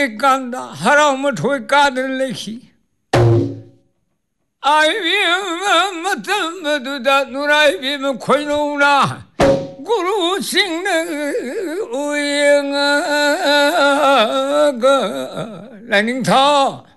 간다 하라면 저기 까들래시 아이비면 뭐든 뭐다 누라이비면 코이노우나 구루 싱는 우영아 그 라닝타